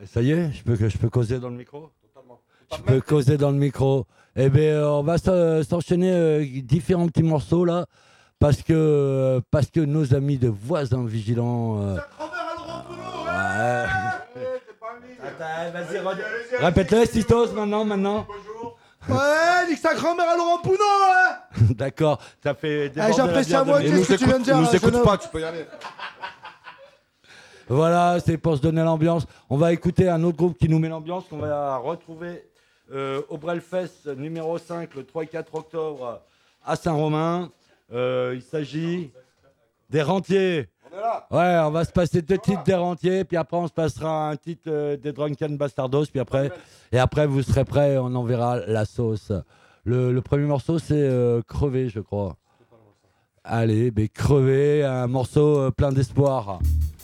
Ça y est, je peux causer dans le micro. Totalement. Je peux causer dans le micro. Eh bien, on va s'enchaîner différents petits morceaux là, parce que nos amis de voisins vigilants. Ouais. Attends, vas-y, répète-le, Sistos, maintenant. Ouais, nique sa grand-mère à Laurent Pounot, hein. D'accord, ça fait des j'apprécie à moi, Et qu'est-ce que tu viens de dire, nous là, jeune écoute homme pas, tu peux y aller. Voilà, c'est pour se donner l'ambiance. On va écouter un autre groupe qui nous met l'ambiance, qu'on va retrouver au Brelfest numéro 5, le 3 et 4 octobre à Saint-Romain. Il s'agit des Rentiers. On est là. Ouais, on va se passer 2 titres des Rentiers, puis après on se passera un titre des Drunken Bastardos, puis après vous serez prêts, on enverra la sauce. Le premier morceau c'est Crever, je crois. Allez, Crever, un morceau plein d'espoir.